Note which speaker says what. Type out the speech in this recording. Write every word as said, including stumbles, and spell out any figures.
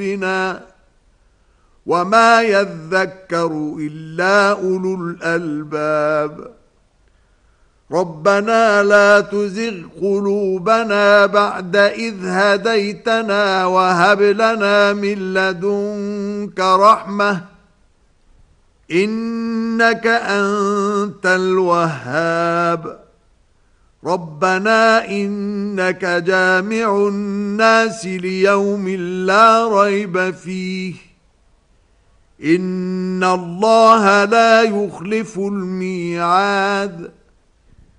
Speaker 1: بنا وما يذكر إلا أولو الألباب ربنا لا تزغ قلوبنا بعد إذ هديتنا وهب لنا من لدنك رحمة إنك أنت الوهاب ربنا إنك جامع الناس ليوم لا ريب فيه إن الله لا يخلف الميعاد